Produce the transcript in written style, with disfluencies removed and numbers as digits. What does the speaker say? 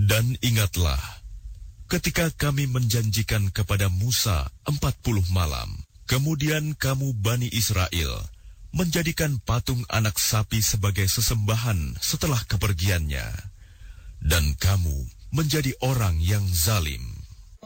Dan ingatlah, ketika kami menjanjikan kepada Musa 40 malam, kemudian kamu Bani Israel menjadikan patung anak sapi sebagai sesembahan setelah kepergiannya, dan kamu menjadi orang yang zalim.